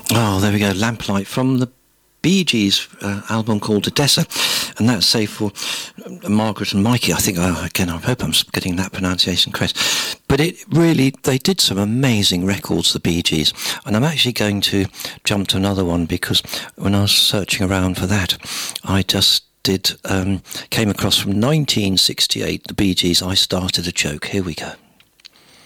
Oh, there we go. Lamplight from the Bee Gees album called Odessa, and that's say for Margaret and Mikey. I think, again, I hope I'm getting that pronunciation correct. But it really, they did some amazing records, the Bee Gees, and I'm actually going to jump to another one because when I was searching around for that, I just came across from 1968, the Bee Gees, I Started a Joke. Here we go.